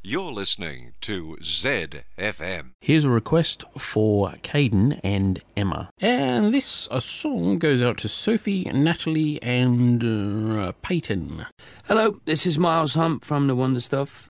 You're listening to ZFM. Here's a request for Caden and Emma. And this song goes out to Sophie, Natalie and Peyton. Hello, this is Miles Hunt from The Wonder Stuff,